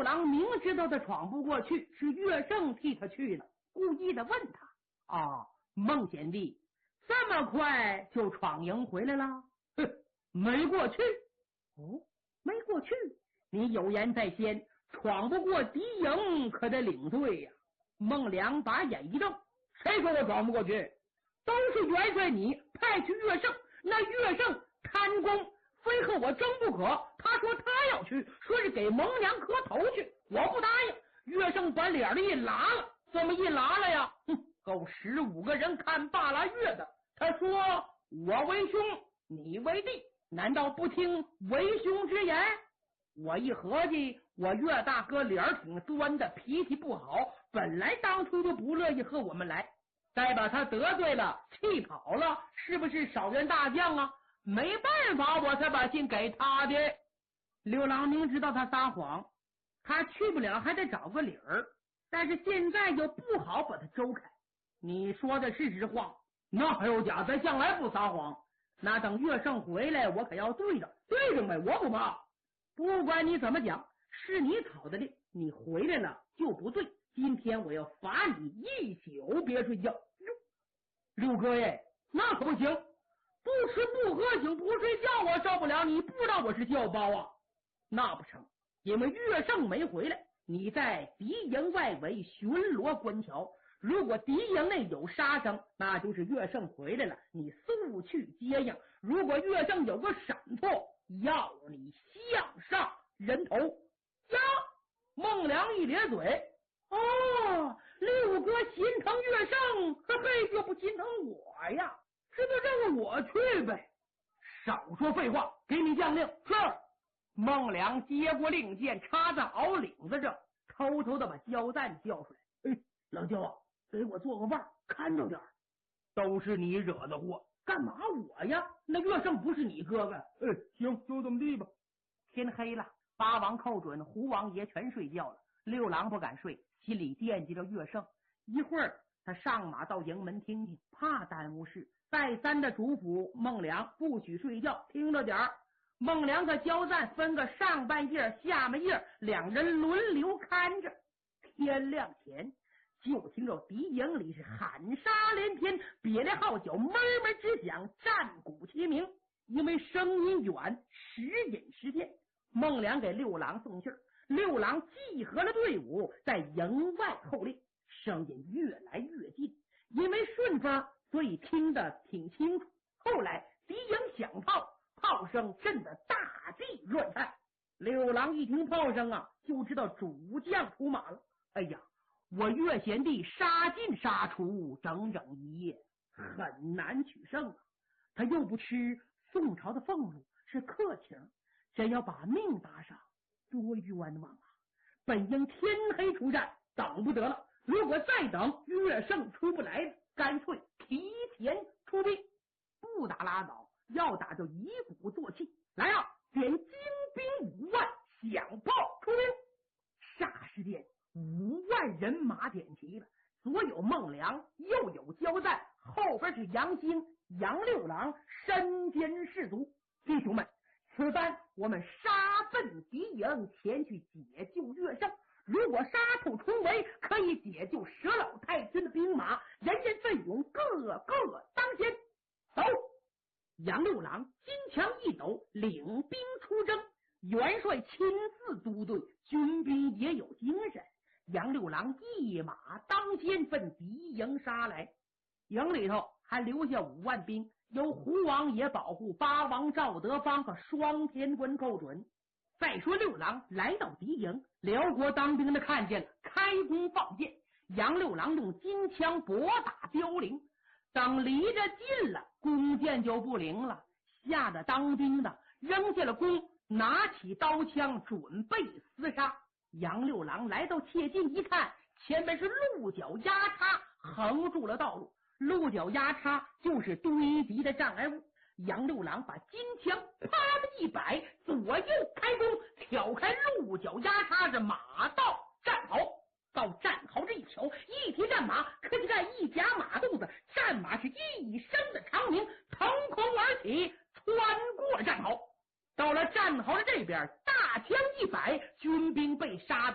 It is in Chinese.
郎明知道他闯不过去，是岳胜替他去了，故意的问他：孟贤弟这么快就闯营回来了？哼，没过去。没过去，你有言在先，闯不过敌营可得领队呀。孟良把眼一瞪：谁说我闯不过去？都是元帅你派去岳胜，那岳胜贪功，非和我争不可。他说他要去，说是给孟良磕头去，我不答应。岳胜把脸儿一拉了，怎么一拉了呀？够15个人看罢了岳的。他说我为兄，你为弟，难道不听为兄之言？我一合计，我岳大哥脸儿挺端的，脾气不好，本来当初就不乐意和我们来，再把他得罪了，气跑了，是不是少员大将啊？没办法，我才把信给他的。刘郎明知道他撒谎，他去不了，还得找个理儿，但是现在又不好把他周开。你说的是实话，那还有假？咱向来不撒谎。那等岳胜回来，我可要对着没，我不怕。不管你怎么讲，是你讨的令，你回来了就不对。今天我要罚你1宿别睡觉。六哥耶，那可不行，不吃不喝醒不睡觉，我受不了。你不知道我是教包啊？那不成，因为岳胜没回来，你在敌营外围巡逻观瞧。如果敌营内有杀伤，那就是岳胜回来了，你速去接应。如果岳胜有个闪错，要你向上人头。呀，孟良一咧嘴，六哥心疼岳胜，嘿，就不心疼我呀？这就让我去呗。少说废话，给你将令。是。孟良接过令箭，插在袄领子上，偷偷的把焦赞叫出来。老焦啊，给我做个伴，看着点。都是你惹的祸。干嘛我呀？那岳胜不是你哥哥。行，就这么地吧。天黑了，八王寇准、胡王爷全睡觉了，六郎不敢睡，心里惦记着岳胜。一会儿他上马到营门听听，怕耽误事，再三的嘱咐孟良不许睡觉，听着点儿。孟良和焦赞分个上半夜下半夜，两人轮流看着。天亮前，就听着敌营里是喊杀连天，别来号角闷闷直响，战鼓齐鸣。因为声音远，时隐时现。孟良给六郎送信，六郎集合了队伍，在营外候令，声音越来越近。因为顺风，所以听得挺清楚。后来敌营响炮，炮声震得大地乱颤。六郎一听炮声啊，就知道主将出马了。哎呀，我岳贤弟杀进杀出整整一夜，很难取胜啊。他又不吃宋朝的俸禄，是客情，真要把命搭上，多冤枉啊！本应天黑出战，等不得了。如果再等，岳胜出不来了，干脆提前出兵。不打拉倒，要打就以鼓作气。来啊，点精兵5万，响炮出兵。霎时间5万人马点齐了，左有孟良，右有焦赞，后边是杨兴、杨六郎，身兼士卒。弟兄们，此番我们杀奔敌营，前去解救岳胜。如果杀出重围，可以解救佘老太君的兵马，人人奋勇，个个当先。走！杨六郎金枪一抖，领兵出征。元帅亲自督队，军兵也有精神。杨六郎一马当先，奔敌营杀来。营里头还留下5万兵，由胡王爷保护，八王赵德芳和双天官寇准。再说六郎来到敌营，辽国当兵的看见了，开弓放箭。杨六郎用金枪搏打凋零，等离着近了，弓箭就不灵了。吓得当兵的扔下了弓，拿起刀枪准备厮杀。杨六郎来到切近一看，前面是鹿角压叉，横住了道路。鹿角压叉就是堆积的障碍物。杨六郎把金枪啪的一摆，左右开弓，挑开鹿角压叉，这马